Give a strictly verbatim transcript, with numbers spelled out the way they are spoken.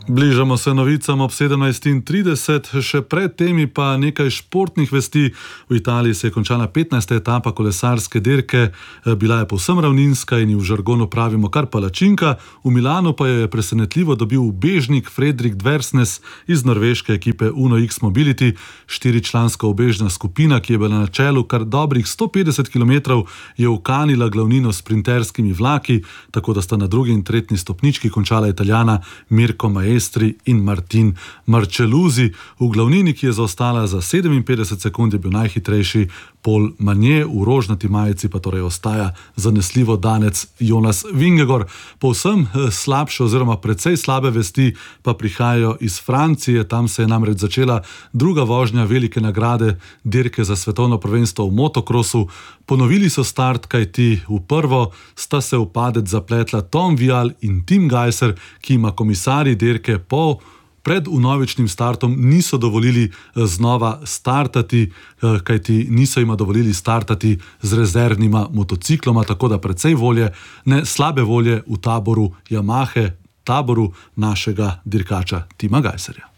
Bližamo se novicam ob sedemnajst trideset, še pred temi pa nekaj športnih vesti. V Italiji se je končala petnajsta etapa kolesarske dirke, bila je povsem ravninska in v žargonu pravimo kar palačinka. V Milanu pa je presenetljivo dobil ubežnik Fredrik Dversnes iz norveške ekipe Uno X Mobility. Štiričlanska ubežna skupina, ki je bila na čelu kar dobrih sto petdeset kilometrov, je ukanila glavnino s sprinterskimi vlaki, tako da sta na drugi in tretji stopnički končala Italijana Mirko Maestri in Martin Marčeluzi. V glavnini, ki je zaostala za sedeminpetdeset sekund, je bil najhitrejši Paul Manje, v rožnati majici pa torej ostaja zanesljivo danec Jonas Vingegaard. Povsem slabše oziroma precej slabe vesti pa prihajajo iz Francije. Tam se je namreč začela druga vožnja velike nagrade dirke za svetovno prvenstvo v motokrosu. Ponovili so start, kajti v prvo sta se v padec zapletla Tom Vial in Tim Gajser, ki ima komisarji dirke po pred vnovičnim startom niso dovolili znova startati, kajti niso jima dovolili startati z rezervnima motocikloma, tako da precej volje, ne slabe volje v taboru Yamahe, taboru našega dirkača Tima Gajserja.